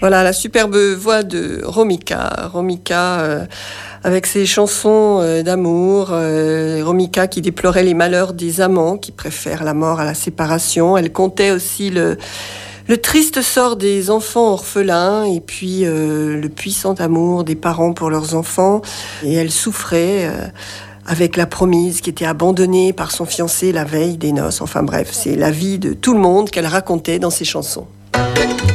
Voilà la superbe voix de Romika. Romika avec ses chansons d'amour. Romika qui déplorait les malheurs des amants qui préfèrent la mort à la séparation. Elle contait aussi le triste sort des enfants orphelins et puis le puissant amour des parents pour leurs enfants. Et elle souffrait avec la promise qui était abandonnée par son fiancé la veille des noces. Enfin bref, c'est la vie de tout le monde qu'elle racontait dans ses chansons.